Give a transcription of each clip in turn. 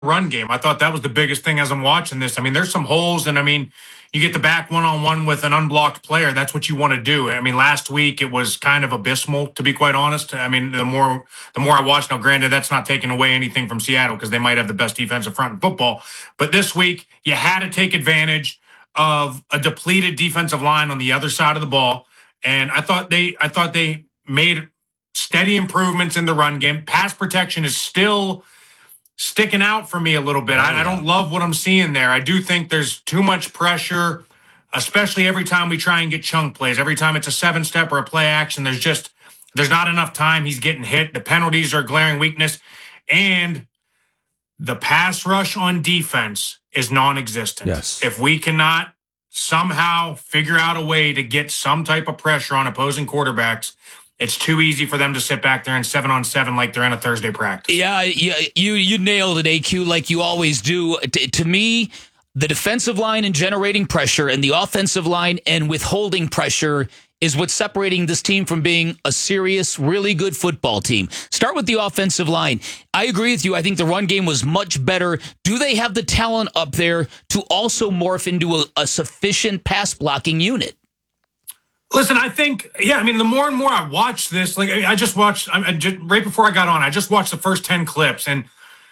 run game. I thought that was the biggest thing as I'm watching this. I mean, there's some holes, and I mean, you get the back one-on-one with an unblocked player. That's what you want to do. I mean, last week it was kind of abysmal, to be quite honest. I mean, the more I watched, now granted, that's not taking away anything from Seattle because they might have the best defensive front in football. But this week, you had to take advantage of a depleted defensive line on the other side of the ball. And I thought they made steady improvements in the run game. Pass protection is still sticking out for me a little bit. I don't love what I'm seeing there. I do think there's too much pressure, especially every time we try and get chunk plays. Every time it's a 7-step or a play action, there's not enough time. He's getting hit. The penalties are a glaring weakness. And the pass rush on defense is non-existent. Yes. If we cannot somehow figure out a way to get some type of pressure on opposing quarterbacks, it's too easy for them to sit back there in 7-on-7 like they're in a Thursday practice. Yeah, you nailed it, AQ, like you always do. To me, the defensive line and generating pressure and the offensive line and withholding pressure is what's separating this team from being a serious, really good football team. Start with the offensive line. I agree with you. I think the run game was much better. Do they have the talent up there to also morph into a sufficient pass blocking unit? Listen, I think, I mean, the more and more I watch this, like I just watched, right before I got on, I just watched the first 10 clips. And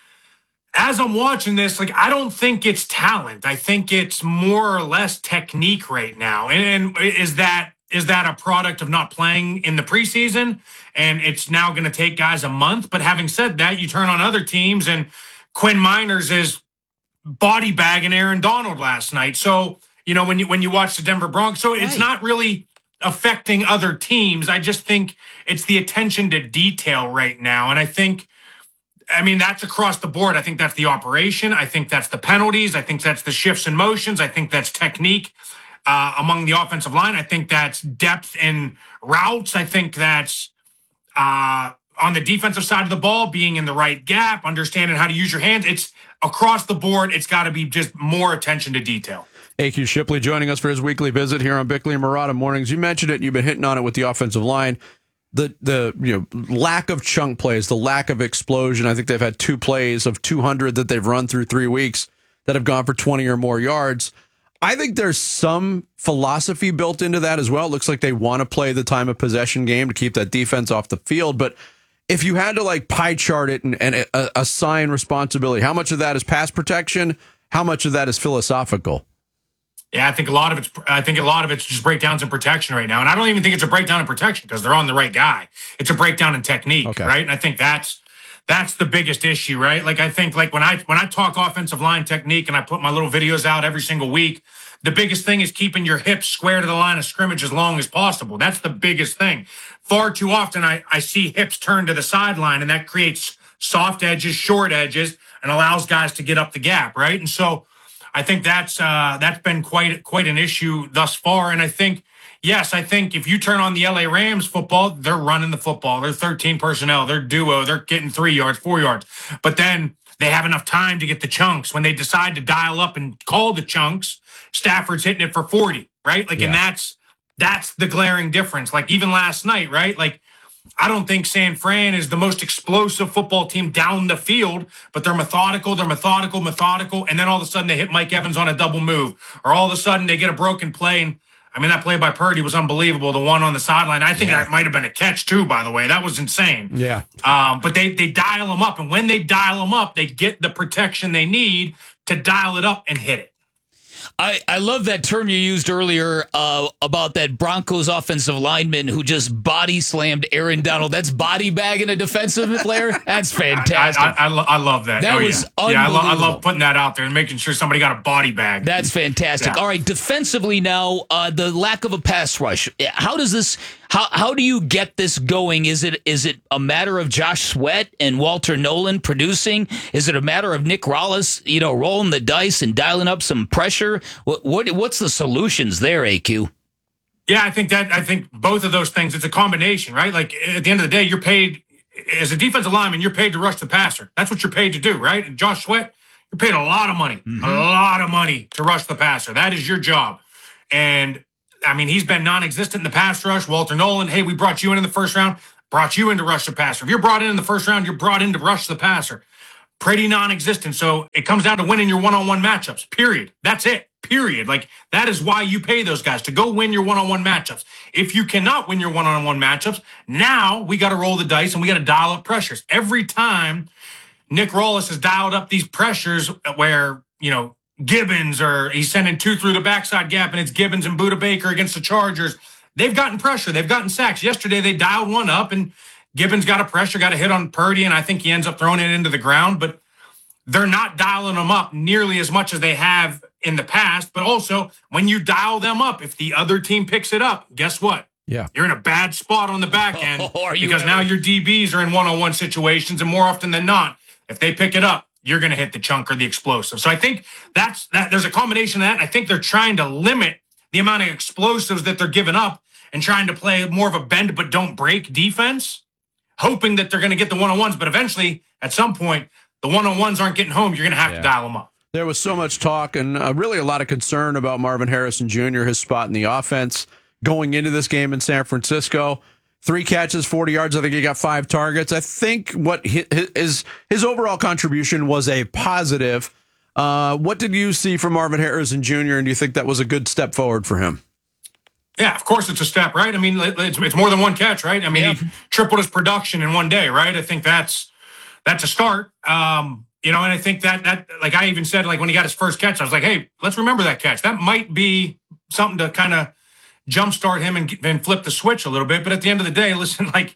as I'm watching this, like, I don't think it's talent. I think it's more or less technique right now. And is that a product of not playing in the preseason? And it's now going to take guys a month. But having said that, you turn on other teams, and Quinn Miners is body bagging Aaron Donald last night. So, when you watch the Denver Broncos, so it's not really affecting other teams. I just think it's the attention to detail right now. And I mean, that's across the board. I think that's the operation. I think that's the penalties. I think that's the shifts and motions. I think that's technique among the offensive line. I think that's depth in routes. I think that's on the defensive side of the ball, being in the right gap, understanding how to use your hands. It's across the board. It's got to be just more attention to detail. AQ Shipley joining us for his weekly visit here on Bickley and Marotta Mornings. You mentioned it. You've been hitting on it with the offensive line. The lack of chunk plays, the lack of explosion. I think they've had 2 plays of 200 that they've run through 3 weeks that have gone for 20 or more yards. I think there's some philosophy built into that as well. It looks like they want to play the time of possession game to keep that defense off the field. But if you had to pie chart it and assign responsibility, how much of that is pass protection? How much of that is philosophical? Yeah, I think a lot of it's just breakdowns in protection right now. And I don't even think it's a breakdown in protection because they're on the right guy. It's a breakdown in technique, right? And I think that's the biggest issue, right? Like, I think when I talk offensive line technique and I put my little videos out every single week, the biggest thing is keeping your hips square to the line of scrimmage as long as possible. That's the biggest thing. Far too often I see hips turn to the sideline, and that creates soft edges, short edges, and allows guys to get up the gap, right? And so I think that's been quite an issue thus far. And I think if you turn on the LA Rams football, they're running the football. They're 13 personnel. They're duo. They're getting 3 yards, 4 yards. But then they have enough time to get the chunks. When they decide to dial up and call the chunks, Stafford's hitting it for 40, right? And that's the glaring difference. Like, even last night, right? Like, I don't think San Fran is the most explosive football team down the field, but they're methodical, and then all of a sudden they hit Mike Evans on a double move, or all of a sudden they get a broken play. And I mean, that play by Purdy was unbelievable, the one on the sideline. I think that might have been a catch too, by the way. That was insane. Yeah. But they dial them up, and when they dial them up, they get the protection they need to dial it up and hit it. I love that term you used earlier about that Broncos offensive lineman who just body slammed Aaron Donald. That's body bagging a defensive player. That's fantastic. I love that. That was unbelievable. I love putting that out there and making sure somebody got a body bag. That's fantastic. Yeah. All right, defensively now, the lack of a pass rush. How does this? How do you get this going? Is it a matter of Josh Sweat and Walter Nolan producing? Is it a matter of Nick Rallis, rolling the dice and dialing up some pressure? What's the solutions there, AQ? Yeah, I think both of those things. It's a combination, right? Like, at the end of the day, you're paid as a defensive lineman. You're paid to rush the passer. That's what you're paid to do, right? And Josh Sweat, you're paid a lot of money, to rush the passer. That is your job, and I mean, he's been non-existent in the pass rush. Walter Nolan, hey, we brought you in the first round, brought you in to rush the passer. If you're brought in the first round, you're brought in to rush the passer. pretty non-existent. So it comes down to winning your one-on-one matchups, period. That's it, period. Like, that is why you pay those guys, to go win your one-on-one matchups. If you cannot win your one-on-one matchups, now we got to roll the dice and we got to dial up pressures. Every time Nick Rawlis has dialed up these pressures where, Gibbons, or he's sending 2 through the backside gap and it's Gibbons and Budda Baker against the Chargers, they've gotten pressure. They've gotten sacks. Yesterday, they dialed one up and Gibbons got a hit on Purdy, and I think he ends up throwing it into the ground, but they're not dialing them up nearly as much as they have in the past. But also, when you dial them up, if the other team picks it up, guess what? Yeah. You're in a bad spot on the back end because now your DBs are in one-on-one situations, and more often than not, if they pick it up, you're going to hit the chunk or the explosive. So I think that there's a combination of that. And I think they're trying to limit the amount of explosives that they're giving up and trying to play more of a bend but don't break defense, hoping that they're going to get the one-on-ones. But eventually, at some point, the one-on-ones aren't getting home. You're going to have to dial them up. There was so much talk and really a lot of concern about Marvin Harrison Jr., his spot in the offense going into this game in San Francisco. 3 catches, 40 yards. I think he got 5 targets. I think what his overall contribution was a positive. What did you see from Marvin Harrison Jr., and do you think that was a good step forward for him? Yeah, of course it's a step, right? I mean, it's more than one catch, right? I mean, he tripled his production in one day, right? I think that's a start. And I think that like I even said, like when he got his first catch, I was like, hey, let's remember that catch. That might be something to kind of jumpstart him and flip the switch a little bit. But at the end of the day, listen, like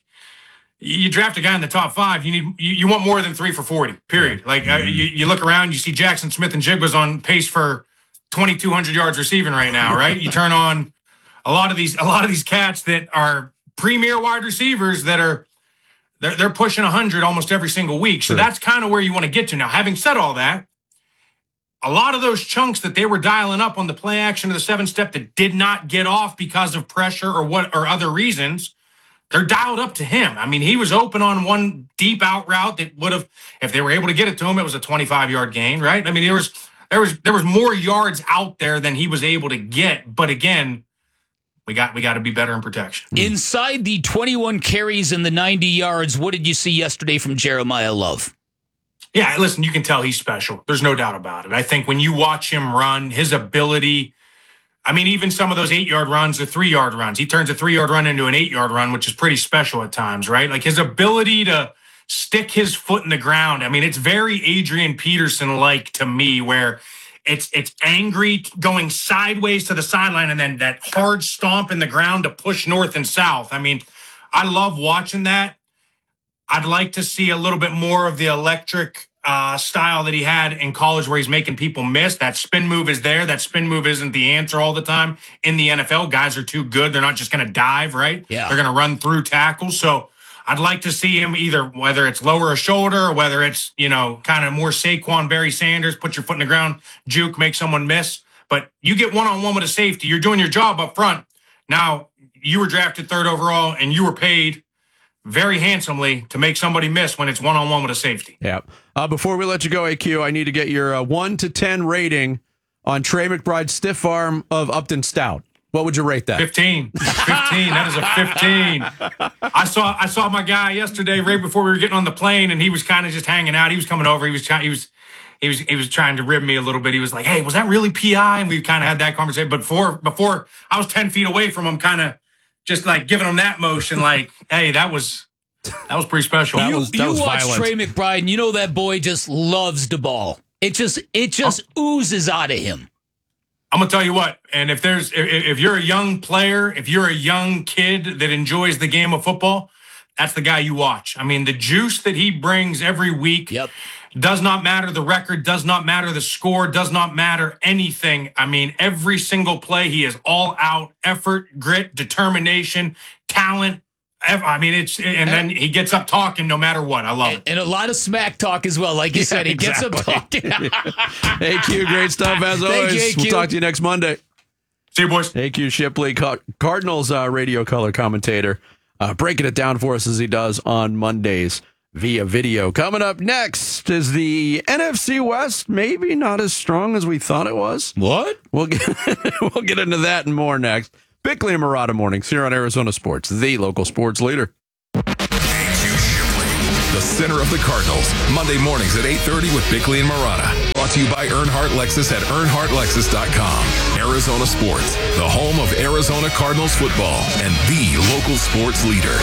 you draft a guy in the top 5, you want more than 3 for 40, period. Like you look around, you see Jackson Smith and Jigba's on pace for 2,200 yards receiving right now, right? You turn on a lot of these cats that are premier wide receivers that are they're pushing 100 almost every single week. So that's kind of where you want to get to. Now, having said all that, a lot of those chunks that they were dialing up on the play action of the 7-step that did not get off because of pressure or other reasons, they're dialed up to him. I mean, he was open on one deep out route that would have, if they were able to get it to him, it was a 25-yard gain, right? I mean, there was more yards out there than he was able to get. But again, we got to be better in protection. Inside the 21 carries and the 90 yards, what did you see yesterday from Jeremiah Love? Yeah, listen, you can tell he's special. There's no doubt about it. I think when you watch him run, his ability, I mean, even some of those 8-yard runs are 3-yard runs. He turns a 3-yard run into an 8-yard run, which is pretty special at times, right? Like his ability to stick his foot in the ground. I mean, it's very Adrian Peterson-like to me, where it's angry going sideways to the sideline and then that hard stomp in the ground to push north and south. I mean, I love watching that. I'd like to see a little bit more of the electric style that he had in college where he's making people miss. That spin move is there. That spin move isn't the answer all the time. In the NFL, guys are too good. They're not just going to dive, right? Yeah. They're going to run through tackles. So I'd like to see him either, whether it's lower a shoulder or whether it's, kind of more Saquon, Barry Sanders, put your foot in the ground, juke, make someone miss. But you get one-on-one with a safety. You're doing your job up front. Now, you were drafted 3rd overall and you were paid very handsomely to make somebody miss when it's one-on-one with a safety. Yeah. Before we let you go, AQ, I need to get your 1 to 10 rating on Trey McBride's stiff arm of Upton Stout. What would you rate that? 15. 15. That is a 15. I saw my guy yesterday right before we were getting on the plane, and he was kind of just hanging out. He was coming over. He was trying to rib me a little bit. He was like, "Hey, was that really PI?" And we kind of had that conversation. But before I was 10 feet away from him, kind of just like giving him that motion, like, "Hey, that was pretty special." You was watch violent. Trey McBride, and you know that boy just loves the ball. It just oozes out of him. I'm gonna tell you what, and if you're a young player, if you're a young kid that enjoys the game of football, that's the guy you watch. I mean, the juice that he brings every week does not matter the record, does not matter the score, does not matter anything. I mean, every single play, he is all out effort, grit, determination, talent. I mean, then he gets up talking no matter what. I love it. And a lot of smack talk as well. Like you said, he gets up talking. AQ, great stuff as always. Thank you, We'll talk to you next Monday. See you, boys. AQ Shipley, Cardinals radio color commentator, breaking it down for us as he does on Mondays via video. Coming up next is the NFC West, maybe not as strong as we thought it was. What? We'll get into that and more next. Bickley and Murata mornings here on Arizona Sports, the local sports leader. AQ Shipley. the center of the Cardinals. Monday mornings at 8:30 with Bickley and Marotta. Brought to you by Earnhardt Lexus at EarnhardtLexus.com. Arizona Sports, the home of Arizona Cardinals football and the local sports leader.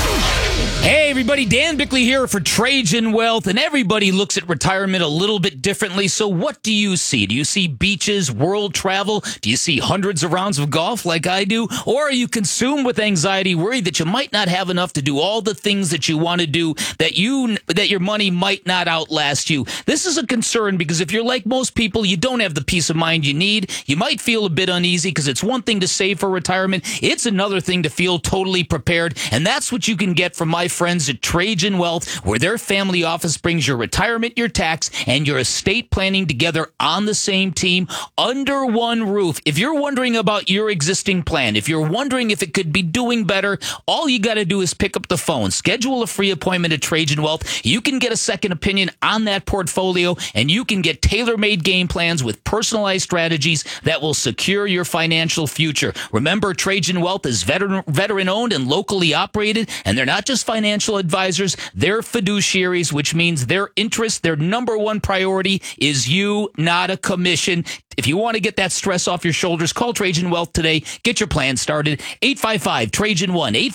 Hey everybody, Dan Bickley here for Trajan Wealth, and everybody looks at retirement a little bit differently. So what do you see? Do you see beaches, world travel? Do you see hundreds of rounds of golf like I do? Or are you consumed with anxiety, worried that you might not have enough to do all the things that you want to do, that your money might not outlast you? This is a concern because if you're like most people, you don't have the peace of mind you need. You might feel a bit uneasy because it's one thing to save for retirement. It's another thing to feel totally prepared, and that's what you can get from my friends at Trajan Wealth, where their family office brings your retirement, your tax, and your estate planning together on the same team under one roof. If you're wondering about your existing plan, if you're wondering if it could be doing better, all you got to do is pick up the phone, schedule a free appointment at Trajan Wealth. You can get a second opinion on that portfolio, and you can get tailor-made game plans with personalized strategies that will secure your financial future. Remember, Trajan Wealth is veteran-owned and locally operated, and they're not just financial advisors, they're fiduciaries, which means their interest, their number one priority is you, not a commission. If you want to get that stress off your shoulders, call Trajan Wealth today. Get your plan started. 855-TRAJAN-1,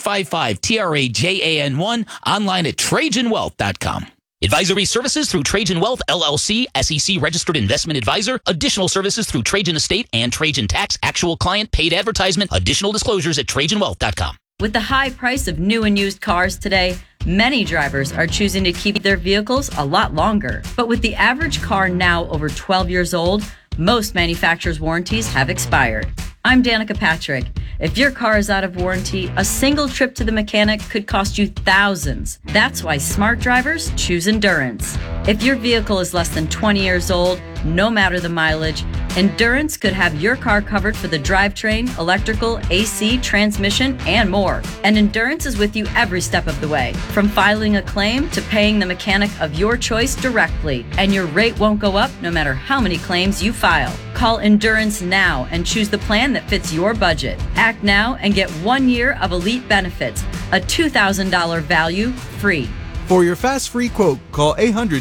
855-TRAJAN-1, online at TrajanWealth.com. Advisory services through Trajan Wealth, LLC, SEC registered investment advisor. Additional services through Trajan Estate and Trajan Tax. Actual client paid advertisement. Additional disclosures at TrajanWealth.com. With the high price of new and used cars today, many drivers are choosing to keep their vehicles a lot longer. But with the average car now over 12 years old, most manufacturers' warranties have expired. I'm Danica Patrick. If your car is out of warranty, a single trip to the mechanic could cost you thousands. That's why smart drivers choose Endurance. If your vehicle is less than 20 years old, no matter the mileage, Endurance could have your car covered for the drivetrain, electrical, AC, transmission, and more. And Endurance is with you every step of the way, from filing a claim to paying the mechanic of your choice directly. And your rate won't go up no matter how many claims you file. Call Endurance now and choose the plan that fits your budget. Act now and get 1 year of elite benefits, a $2,000 value free. For your fast free quote, call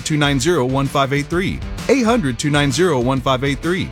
800-290-1583. 800-290-1583.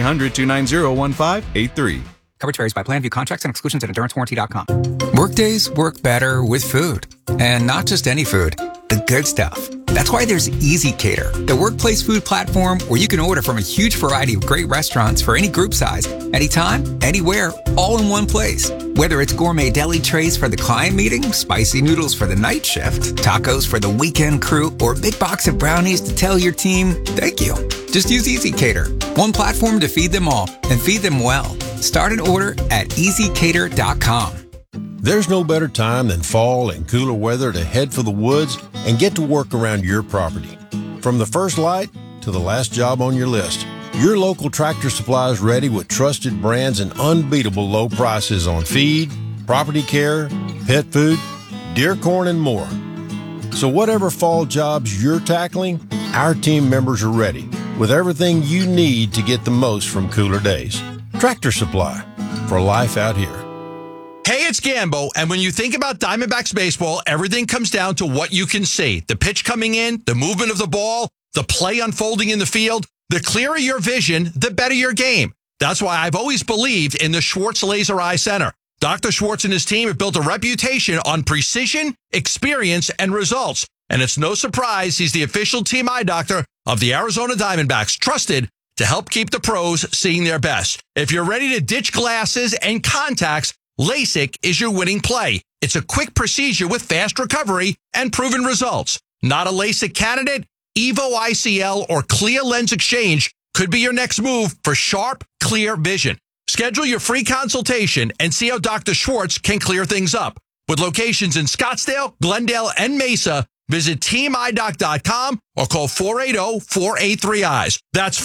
800-290-1583. Coverage varies by plan. View contracts and exclusions at EnduranceWarranty.com. Workdays work better with food. And not just any food, the good stuff. That's why there's ezCater, the workplace food platform where you can order from a huge variety of great restaurants for any group size, anytime, anywhere, all in one place. Whether it's gourmet deli trays for the client meeting, spicy noodles for the night shift, tacos for the weekend crew, or a big box of brownies to tell your team, thank you. Just use ezCater, one platform to feed them all and feed them well. Start an order at ezcater.com. There's no better time than fall and cooler weather to head for the woods and get to work around your property. From the first light to the last job on your list, your local Tractor Supply is ready with trusted brands and unbeatable low prices on feed, property care, pet food, deer corn, and more. So whatever fall jobs you're tackling, our team members are ready with everything you need to get the most from cooler days. Tractor Supply, for life out here. Hey, it's Gambo, and when you think about Diamondbacks baseball, everything comes down to what you can see. The pitch coming in, the movement of the ball, the play unfolding in the field. The clearer your vision, the better your game. That's why I've always believed in the Schwartz Laser Eye Center. Dr. Schwartz and his team have built a reputation on precision, experience, and results. And it's no surprise he's the official team eye doctor of the Arizona Diamondbacks, trusted to help keep the pros seeing their best. If you're ready to ditch glasses and contacts, LASIK is your winning play. It's a quick procedure with fast recovery and proven results. Not a LASIK candidate? Evo ICL or Clear Lens Exchange could be your next move for sharp, clear vision. Schedule your free consultation and see how Dr. Schwartz can clear things up. With locations in Scottsdale, Glendale, and Mesa, visit teamidoc.com or call 480-483-EYES. That's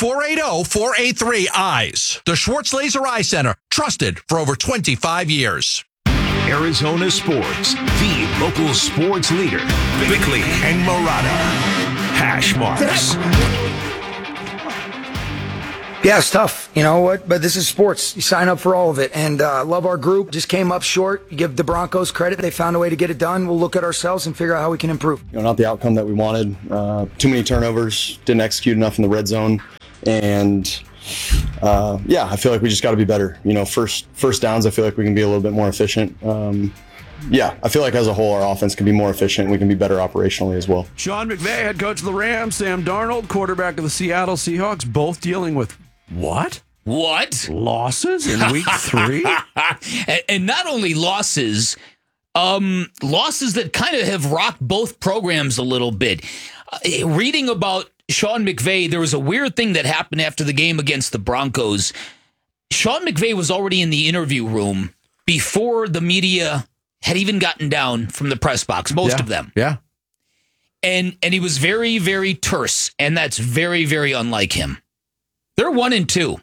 480-483-EYES. The Schwartz Laser Eye Center, trusted for over 25 years. Arizona Sports, the local sports leader. Bickley and Marotta. Hash marks. Yeah, it's tough. You know what? But this is sports. You sign up for all of it. And love our group. Just came up short. You give the Broncos credit. They found a way to get it done. We'll look at ourselves and figure out how we can improve. Not the outcome that we wanted. Too many turnovers. Didn't execute enough in the red zone. And I feel like we just got to be better. First downs, I feel like we can be a little bit more efficient. I feel like as a whole, our offense can be more efficient. We can be better operationally as well. Sean McVay, head coach of the Rams, Sam Darnold, quarterback of the Seattle Seahawks, both dealing with what? Losses in week 3? And not only losses, losses that kind of have rocked both programs a little bit. Reading about Sean McVay, there was a weird thing that happened after the game against the Broncos. Sean McVay was already in the interview room before the media had even gotten down from the press box, most of them. Yeah. And he was very, very terse, and that's very, very unlike him. They're 1-2.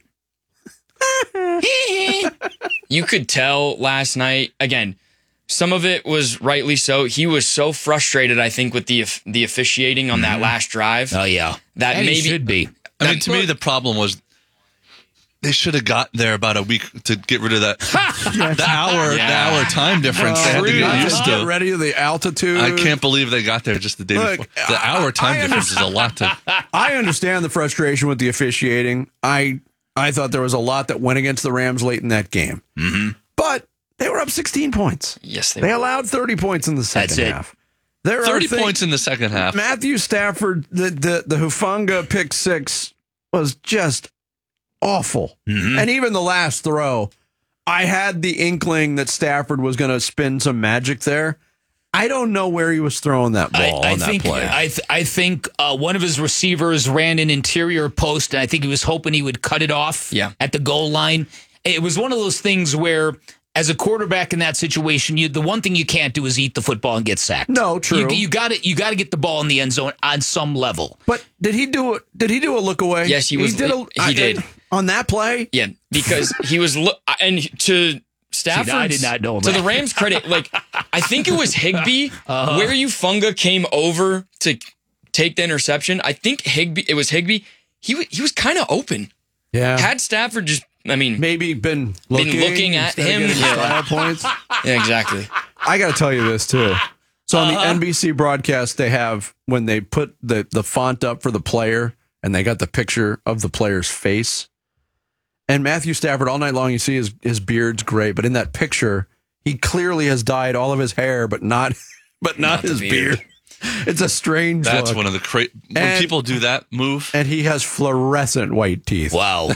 You could tell last night, again, some of it was rightly so. He was so frustrated, I think, with the officiating on that last drive. Oh, yeah. That and maybe he should be. I mean, to me, the problem was they should have got there about a week to get rid of that the hour time difference. They had to get used to. Get ready to the altitude. I can't believe they got there just the day before. The hour time difference is a lot to. I understand the frustration with the officiating. I thought there was a lot that went against the Rams late in that game. Mm-hmm. But they were up 16 points. Yes, they allowed 30 points in the second half. There 30 points in the second half. Matthew Stafford, the Hufanga pick 6 was just awful. Mm-hmm. And even the last throw, I had the inkling that Stafford was going to spin some magic there. I don't know where he was throwing that ball on that play. I think one of his receivers ran an interior post, and I think he was hoping he would cut it off at the goal line. It was one of those things where, as a quarterback in that situation, the one thing you can't do is eat the football and get sacked. No, true. You got to get the ball in the end zone on some level. But did he do it? Did he do a look away? Yes, he did on that play. Yeah, because he was and to Stafford. I did not know that. To the Rams' credit, I think it was Higbee where Hufanga came over to take the interception. I think it was Higbee. He was kind of open. Yeah. Had Stafford just, maybe been looking at him. Style points. Yeah, exactly. I got to tell you this too. So on the NBC broadcast, they have when they put the font up for the player, and they got the picture of the player's face. And Matthew Stafford, all night long, you see his beard's gray, but in that picture, he clearly has dyed all of his hair, but not his beard. It's a strange That's look. one of the when people do that move. And he has fluorescent white teeth. Wow.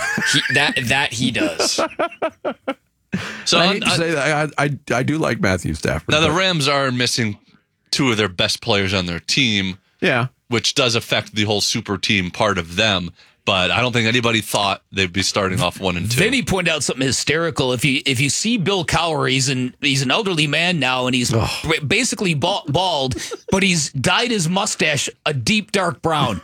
He does. So I hate to say that. I do like Matthew Stafford. Now, the Rams are missing 2 of their best players on their team. Yeah. Which does affect the whole super team part of them. But I don't think anybody thought they'd be starting off 1-2. Vinny pointed out something hysterical. If you see Bill Cowher, he's an elderly man now, and he's basically bald, but he's dyed his mustache a deep dark brown.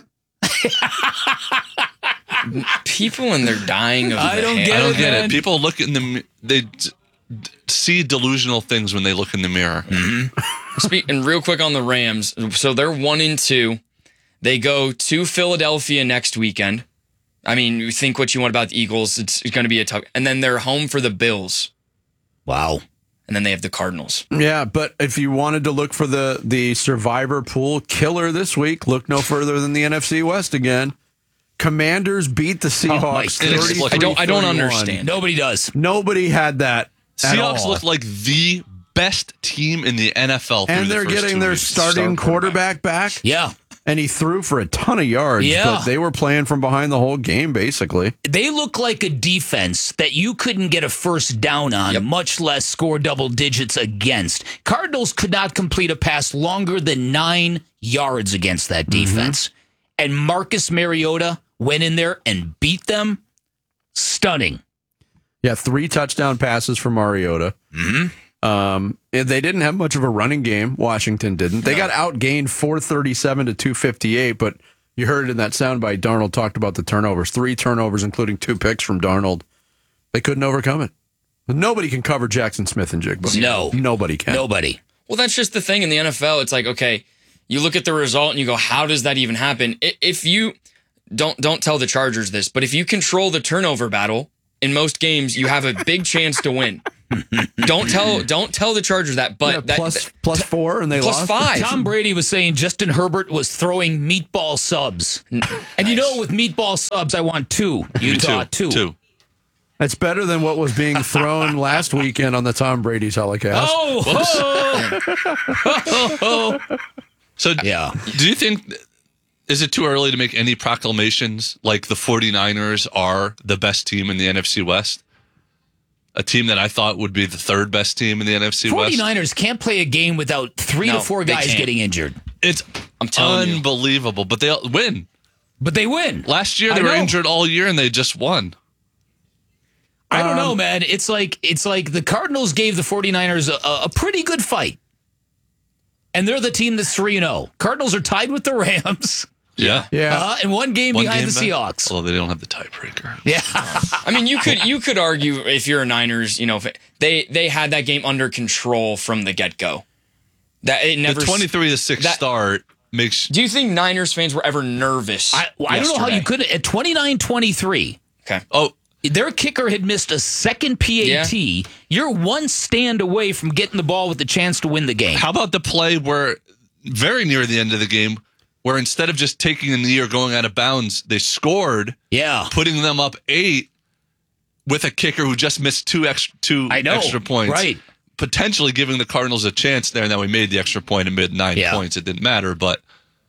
People when they're dying of I don't hair. get I don't it, get man. it. People look in they see delusional things when they look in the mirror. Mm-hmm. And real quick on the Rams, so they're 1-2. They go to Philadelphia next weekend. I mean, you think what you want about the Eagles. It's going to be a tough. And then they're home for the Bills. Wow. And then they have the Cardinals. Yeah, but if you wanted to look for the survivor pool killer this week, look no further than the NFC West again. Commanders beat the Seahawks. I don't understand. Nobody does. Nobody had that. Seahawks look like the best team in the NFL. And they're getting their starting quarterback back. Yeah. And he threw for a ton of yards, but they were playing from behind the whole game, basically. They look like a defense that you couldn't get a first down on, much less score double digits against. Cardinals could not complete a pass longer than 9 yards against that defense. And Marcus Mariota went in there and beat them. Stunning. Yeah, 3 touchdown passes for Mariota. They didn't have much of a running game. Washington didn't. They got outgained 437 to 258, but you heard it in that soundbite. Darnold talked about the turnovers. 3 turnovers, including 2 picks from Darnold. They couldn't overcome it. Nobody can cover Jackson Smith and Jigba. No. Nobody can. Nobody. Well, that's just the thing in the NFL. It's like, okay, you look at the result and you go, how does that even happen? don't tell the Chargers this, but if you control the turnover battle in most games, you have a big chance to win. Don't tell the Chargers that, but plus 4 and they plus lost. 5. Tom Brady was saying Justin Herbert was throwing meatball subs. And you know, with meatball subs, I want 2. Utah, 2. That's better than what was being thrown last weekend on the Tom Brady telecast. So, do you think, is it too early to make any proclamations like the 49ers are the best team in the NFC West? A team that I thought would be the 3rd best team in the NFC West? 49ers can't play a game without 3 to 4 guys getting injured. It's unbelievable, but they'll win. But they win. Last year, they were injured all year, and they just won. I don't know, man. It's like the Cardinals gave the 49ers a pretty good fight. And they're the team that's 3-0. Cardinals are tied with the Rams. Yeah. And one game behind the Seahawks. Although they don't have the tiebreaker. Yeah. I mean, you could argue if you're a Niners, if they had that game under control from the get-go. That it never the 23-6 start makes. Do you think Niners fans were ever nervous? I don't know how you could at 29-23. Okay. Oh, their kicker had missed a second PAT. Yeah. You're one stand away from getting the ball with the chance to win the game. How about the play where, very near the end of the game, where instead of just taking a knee or going out of bounds, they scored, putting them up 8 with a kicker who just missed two extra points. Right. Potentially giving the Cardinals a chance there, and then we made the extra point and made 9 points. It didn't matter, but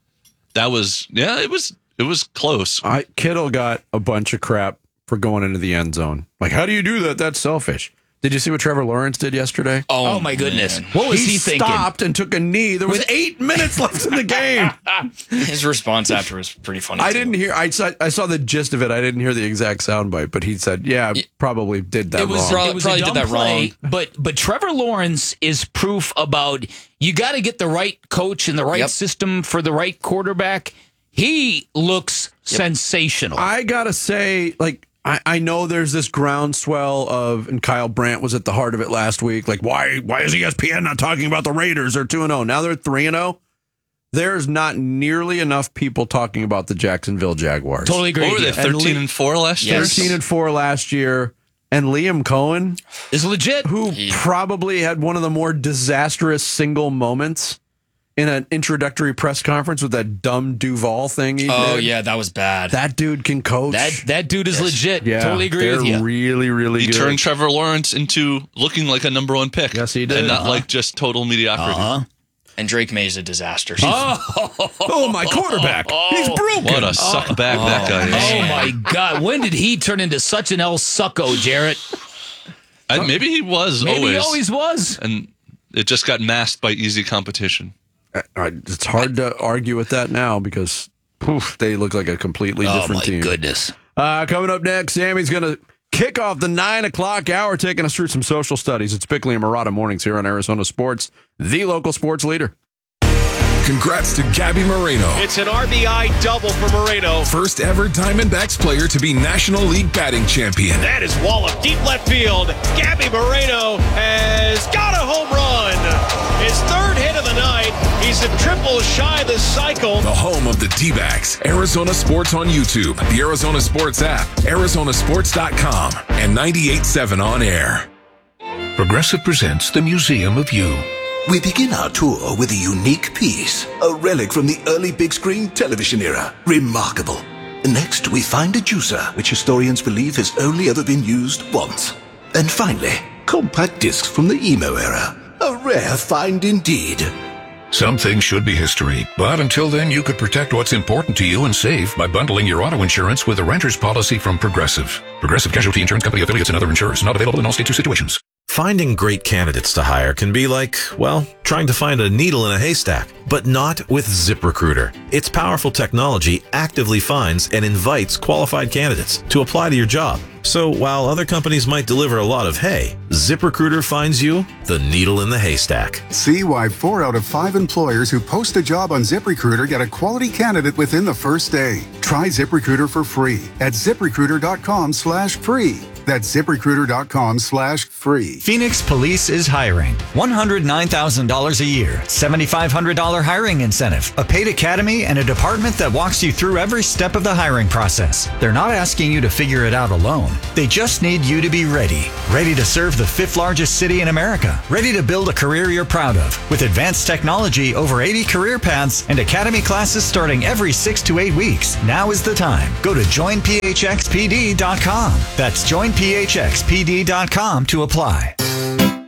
that was, it was close. Kittle got a bunch of crap for going into the end zone. Like, how do you do that? That's selfish. Did you see what Trevor Lawrence did yesterday? Oh my goodness. What was he thinking? He stopped and took a knee. There was 8 minutes left in the game. His response after was pretty funny. I didn't hear. I saw the gist of it. I didn't hear the exact soundbite, but he said, probably did that wrong. It was probably did that play, wrong. But Trevor Lawrence is proof about you got to get the right coach and the right system for the right quarterback. He looks sensational. I got to say, I know there's this groundswell of, and Kyle Brandt was at the heart of it last week. Like, why is ESPN not talking about the Raiders? They're 2-0. Now they're 3-0. There's not nearly enough people talking about the Jacksonville Jaguars. Totally agree. What were they, 13-4 last year? 13-4 last year. And Liam Cohen is legit. Who probably had one of the more disastrous single moments in an introductory press conference with that dumb Duval thing he did. Yeah, that was bad. That dude can coach. That dude is legit. Yeah, totally agree with you. They're really, really good. He turned Trevor Lawrence into looking like a number 1 pick. Yes, he did. And not like just total mediocrity. And Drake May's a disaster. My quarterback. He's broken. What a suck bag that guy is. Oh, my God. When did he turn into such an El Succo, Jarrett? Maybe he was Maybe always. he always was. And it just got masked by easy competition. It's hard to argue with that now because they look like a completely different team. Oh, my goodness. Coming up next, Sammy's going to kick off the 9 o'clock hour, taking us through some social studies. It's Bickley and Marotta mornings here on Arizona Sports, the local sports leader. Congrats to Gabby Moreno. It's an RBI double for Moreno. First ever Diamondbacks player to be National League batting champion. That is wallop deep left field. Gabby Moreno has got a home run. His 3rd hit of the night. He's a triple shy this cycle. The home of the D-backs. Arizona Sports on YouTube, the Arizona Sports app, Arizonasports.com, and 98.7 on air. Progressive presents the Museum of You. We begin our tour with a unique piece, a relic from the early big screen television era. Remarkable. Next, we find a juicer, which historians believe has only ever been used once. And finally, compact discs from the emo era. A rare find indeed. Some things should be history, but until then, you could protect what's important to you and save by bundling your auto insurance with a renter's policy from Progressive. Progressive Casualty Insurance Company affiliates and other insurers. Not available in all states or situations. Finding great candidates to hire can be like, well, trying to find a needle in a haystack, but not with ZipRecruiter. Its powerful technology actively finds and invites qualified candidates to apply to your job. So while other companies might deliver a lot of hay, ZipRecruiter finds you the needle in the haystack. See why 4 out of 5 employers who post a job on ZipRecruiter get a quality candidate within the first day. Try ZipRecruiter for free at ZipRecruiter.com/free. That's ZipRecruiter.com/free. Phoenix Police is hiring. $109,000 a year, $7,500 hiring incentive, a paid academy, and a department that walks you through every step of the hiring process. They're not asking you to figure it out alone. They just need you to be ready. Ready to serve the 5th largest city in America. Ready to build a career you're proud of. With advanced technology, over 80 career paths, and academy classes starting every 6 to 8 weeks. Now is the time. Go to joinphxpd.com. That's joinphxpd.com to apply.